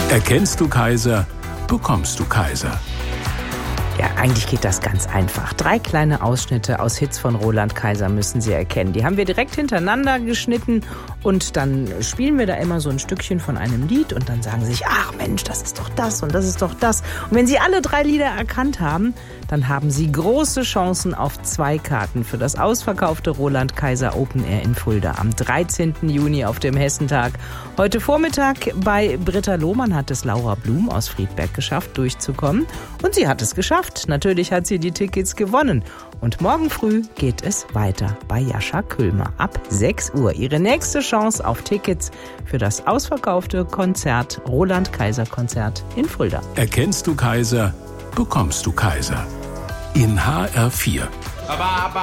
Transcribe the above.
Erkennst du Kaiser, bekommst du Kaiser. Ja, eigentlich geht das ganz einfach. 3 kleine Ausschnitte aus Hits von Roland Kaiser müssen Sie erkennen. Die haben wir direkt hintereinander geschnitten und dann spielen wir da immer so ein Stückchen von einem Lied und dann sagen Sie sich, ach Mensch, das ist doch das und das ist doch das. Und wenn Sie alle 3 Lieder erkannt haben, dann haben Sie große Chancen auf 2 Karten für das ausverkaufte Roland Kaiser Open Air in Fulda am 13. Juni auf dem Hessentag. Heute Vormittag bei Britta Lohmann hat es Laura Blum aus Friedberg geschafft, durchzukommen. Und sie hat es geschafft. Natürlich hat sie die Tickets gewonnen. Und morgen früh geht es weiter bei Jascha Kühlmer ab 6 Uhr. Ihre nächste Chance auf Tickets für das ausverkaufte Konzert, Roland Kaiser Konzert in Fulda. Erkennst du Kaiser, bekommst du Kaiser. In HR4.